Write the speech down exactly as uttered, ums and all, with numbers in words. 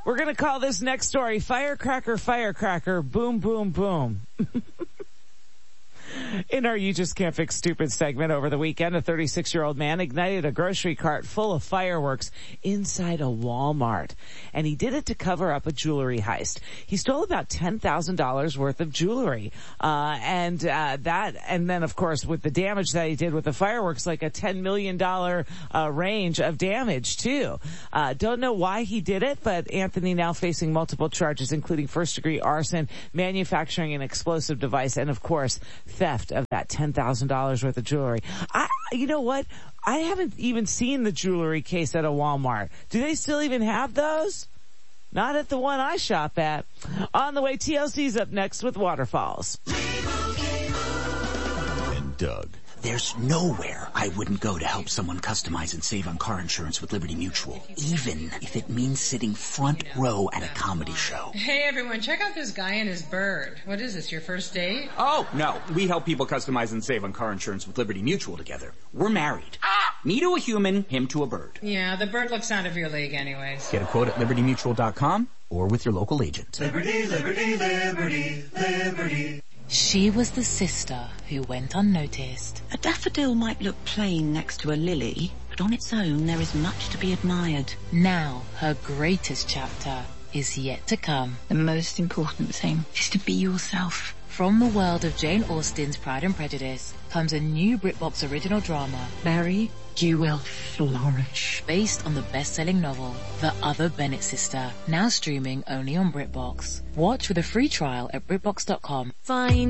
We're going to call this next story Firecracker, Firecracker, Boom, Boom, Boom. In our You Just Can't Fix Stupid segment over the weekend, a thirty-six-year-old man ignited a grocery cart full of fireworks inside a Walmart. And he did it to cover up a jewelry heist. He stole about ten thousand dollars worth of jewelry. Uh, and, uh, that, and then of course with the damage that he did with the fireworks, like a ten million dollars, uh, range of damage too. Uh, don't know why he did it, but Anthony now facing multiple charges, including first degree arson, manufacturing an explosive device, and of course, theft of that ten thousand dollars worth of jewelry. I, you know what? I haven't even seen the jewelry case at a Walmart. Do they still even have those? Not at the one I shop at. On the way, T L C's up next with Waterfalls. And Doug. There's nowhere I wouldn't go to help someone customize and save on car insurance with Liberty Mutual, even if it means sitting front row at a comedy show. Hey everyone, check out this guy and his bird. What is this, your first date? Oh, no. We help people customize and save on car insurance with Liberty Mutual together. We're married. Ah! Me to a human, him to a bird. Yeah, the bird looks out of your league anyways. Get a quote at liberty mutual dot com or with your local agent. Liberty, liberty, liberty, liberty. She was the sister who went unnoticed. A daffodil might look plain next to a lily, but on its own there is much to be admired. Now her greatest chapter is yet to come. The most important thing is to be yourself. From the world of Jane Austen's Pride and Prejudice comes a new BritBox original drama. Mary, you will flourish. Based on the best-selling novel, The Other Bennett Sister, now streaming only on BritBox. Watch with a free trial at BritBox dot com. Find